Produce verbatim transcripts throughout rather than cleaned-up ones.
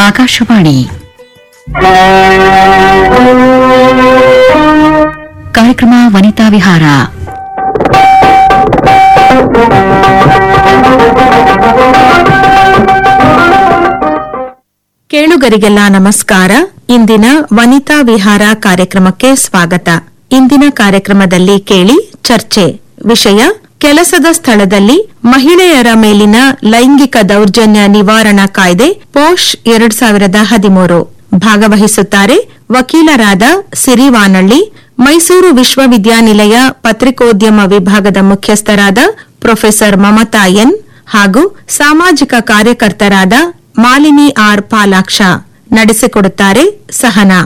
ಆಕಾಶವಾಣಿ ಕಾರ್ಯಕ್ರಮ ವನಿತಾ ವಿಹಾರ. ಕೇಳುಗರಿಗೆಲ್ಲ ನಮಸ್ಕಾರ. ಇಂದಿನ ವನಿತಾ ವಿಹಾರ ಕಾರ್ಯಕ್ರಮಕ್ಕೆ ಸ್ವಾಗತ. ಇಂದಿನ ಕಾರ್ಯಕ್ರಮದಲ್ಲಿ ಕೇಳಿ ಚರ್ಚೆ. ವಿಷಯ: ಕೆಲಸದ ಸ್ಥಳದಲ್ಲಿ ಮಹಿಳೆಯರ ಮೇಲಿನ ಲೈಂಗಿಕ ದೌರ್ಜನ್ಯ ನಿವಾರಣಾ ಕಾಯ್ದೆ ಪೋಷ್ ಎರಡ್ ಸಾವಿರದ ಹದಿಮೂರು. ಭಾಗವಹಿಸುತ್ತಾರೆ ವಕೀಲರಾದ ಸಿರಿವಾನಳ್ಳಿ, ಮೈಸೂರು ವಿಶ್ವವಿದ್ಯಾನಿಲಯ ಪತ್ರಿಕೋದ್ಯಮ ವಿಭಾಗದ ಮುಖ್ಯಸ್ಥರಾದ ಪ್ರೊಫೆಸರ್ ಮಮತಾ ಎನ್ ಹಾಗೂ ಸಾಮಾಜಿಕ ಕಾರ್ಯಕರ್ತರಾದ ಮಾಲಿನಿ ಆರ್ ಪಾಲಾಕ್ಷ. ನಡೆಸಿಕೊಡುತ್ತಾರೆ ಸಹನಾ.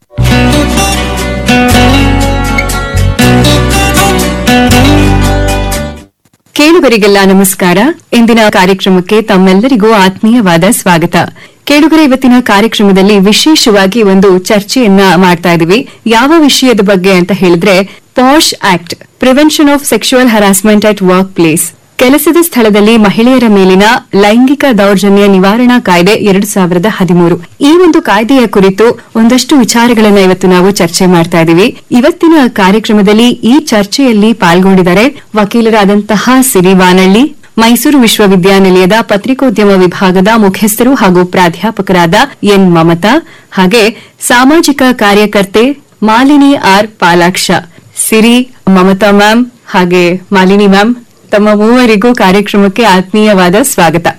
ಕೇಳುಗರಿಗೆಲ್ಲ ನಮಸ್ಕಾರ. ಇಂದಿನ ಕಾರ್ಯಕ್ರಮಕ್ಕೆ ತಮ್ಮೆಲ್ಲರಿಗೂ ಆತ್ಮೀಯವಾದ ಸ್ವಾಗತ. ಕೇಳುಗರ, ಇವತ್ತಿನ ಕಾರ್ಯಕ್ರಮದಲ್ಲಿ ವಿಶೇಷವಾಗಿ ಒಂದು ಚರ್ಚೆಯನ್ನ ಮಾಡ್ತಾ ಇದೀವಿ. ಯಾವ ವಿಷಯದ ಬಗ್ಗೆ ಅಂತ ಹೇಳಿದ್ರೆ, posh act, prevention of sexual harassment at work place, ಕೆಲಸದ ಸ್ಥಳದಲ್ಲಿ ಮಹಿಳೆಯರ ಮೇಲಿನ ಲೈಂಗಿಕ ದೌರ್ಜನ್ಯ ನಿವಾರಣಾ ಕಾಯ್ದೆ ಎರಡು ಸಾವಿರದ ಹದಿಮೂರು. ಈ ಒಂದು ಕಾಯ್ದೆಯ ಕುರಿತು ಒಂದಷ್ಟು ವಿಚಾರಗಳನ್ನ ಇವತ್ತು ನಾವು ಚರ್ಚೆ ಮಾಡ್ತಾ ಇದ್ದೀವಿ. ಇವತ್ತಿನ ಕಾರ್ಯಕ್ರಮದಲ್ಲಿ ಈ ಚರ್ಚೆಯಲ್ಲಿ ಪಾಲ್ಗೊಂಡಿದ್ದಾರೆ ವಕೀಲರಾದಂತಹ ಸಿರಿವಾನಳ್ಳಿ, ಮೈಸೂರು ವಿಶ್ವವಿದ್ಯಾನಿಲಯದ ಪತ್ರಿಕೋದ್ಯಮ ವಿಭಾಗದ ಮುಖ್ಯಸ್ಥರು ಹಾಗೂ ಪ್ರಾಧ್ಯಾಪಕರಾದ ಎನ್ ಮಮತಾ, ಹಾಗೆ ಸಾಮಾಜಿಕ ಕಾರ್ಯಕರ್ತೆ ಮಾಲಿನಿ ಆರ್ ಪಾಲಾಕ್ಷ. ಸಿರಿ, ಮಮತಾ ಮ್ಯಾಮ್ ಹಾಗೆ ಮಾಲಿನಿ ಮ್ಯಾಮ್, ತಮ್ಮ ಮೂವರಿಗೂ ಕಾರ್ಯಕ್ರಮಕ್ಕೆ ಆತ್ಮೀಯವಾದ ಸ್ವಾಗತ.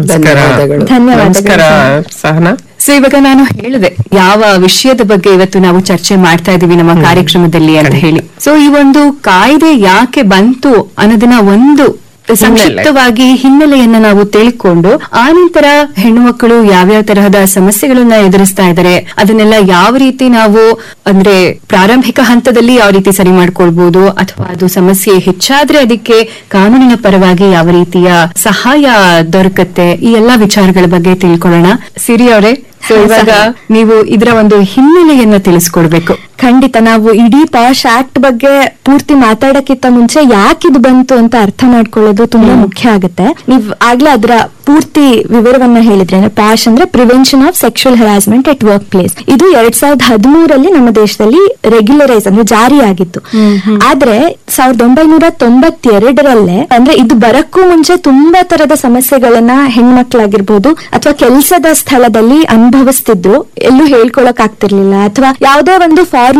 ನಮಸ್ಕಾರ ಸಹನಾ. ಸೊ ಇವಾಗ ನಾನು ಹೇಳಿದೆ ಯಾವ ವಿಷಯದ ಬಗ್ಗೆ ಇವತ್ತು ನಾವು ಚರ್ಚೆ ಮಾಡ್ತಾ ಇದೀವಿ ನಮ್ಮ ಕಾರ್ಯಕ್ರಮದಲ್ಲಿ ಅಂತ ಹೇಳಿ. ಸೊ ಈ ಒಂದು ಕಾಯ್ದೆ ಯಾಕೆ ಬಂತು ಅನ್ನೋದನ್ನ ಒಂದು ಸಂಕ್ಷಿಪ್ತವಾಗಿ ಹಿನ್ನೆಲೆಯನ್ನ ನಾವು ತಿಳ್ಕೊಂಡು, ಆನಂತರ ಹೆಣ್ಣು ಮಕ್ಕಳು ಯಾವ್ಯಾವ ತರಹದ ಸಮಸ್ಯೆಗಳನ್ನ ಎದುರಿಸ್ತಾ ಇದ್ದಾರೆ, ಅದನ್ನೆಲ್ಲ ಯಾವ ರೀತಿ ನಾವು ಅಂದ್ರೆ ಪ್ರಾರಂಭಿಕ ಹಂತದಲ್ಲಿ ಯಾವ ರೀತಿ ಸರಿ ಮಾಡ್ಕೊಳ್ಬಹುದು, ಅಥವಾ ಅದು ಸಮಸ್ಯೆ ಹೆಚ್ಚಾದ್ರೆ ಅದಕ್ಕೆ ಕಾನೂನಿನ ಪರವಾಗಿ ಯಾವ ರೀತಿಯ ಸಹಾಯ ದೊರಕತ್ತೆ, ಈ ಎಲ್ಲಾ ವಿಚಾರಗಳ ಬಗ್ಗೆ ತಿಳ್ಕೊಳ್ಳೋಣ. ಸಿರಿ ಅವರೇ, ಸೊ ಇವಾಗ ನೀವು ಇದರ ಒಂದು ಹಿನ್ನೆಲೆಯನ್ನ ತಿಳಿಸ್ಕೊಡ್ಬೇಕು. ಖಂಡಿತ. ನಾವು ಇಡೀ ಪಾಶ್ ಆಕ್ಟ್ ಬಗ್ಗೆ ಪೂರ್ತಿ ಮಾತಾಡಕ್ಕಿಂತ ಮುಂಚೆ ಯಾಕೆ ಇದು ಬಂತು ಅಂತ ಅರ್ಥ ಮಾಡ್ಕೊಳ್ಳೋದು ತುಂಬಾ ಮುಖ್ಯ ಆಗುತ್ತೆ. ನೀವ್ ಆಗ್ಲೇ ಅದರ ಪೂರ್ತಿ ವಿವರವನ್ನ ಹೇಳಿದ್ರೆ, ಪಾಶ್ ಅಂದ್ರೆ prevention of sexual harassment at work place. ಇದು ಎರಡ್ ಸಾವಿರದ ಹದಿಮೂರಲ್ಲಿ ನಮ್ಮ ದೇಶದಲ್ಲಿ ರೆಗ್ಯುಲರೈಸ್ ಅಂದ್ರೆ ಜಾರಿಯಾಗಿತ್ತು. ಆದ್ರೆ ಸಾವಿರದ ಒಂಬೈನೂರ ತೊಂಬತ್ತೆರಡರಲ್ಲೇ, ಅಂದ್ರೆ ಇದು ಬರಕ್ಕೂ ಮುಂಚೆ ತುಂಬಾ ತರದ ಸಮಸ್ಯೆಗಳನ್ನ ಹೆಣ್ಮಕ್ಳಾಗಿರ್ಬೋದು ಅಥವಾ ಕೆಲಸದ ಸ್ಥಳದಲ್ಲಿ ಅನುಭವಿಸ್ತಿದ್ರು. ಎಲ್ಲೂ ಹೇಳ್ಕೊಳಕ್ ಆಗ್ತಿರ್ಲಿಲ್ಲ, ಅಥವಾ ಯಾವುದೇ ಒಂದು ಫಾರ್ಮ್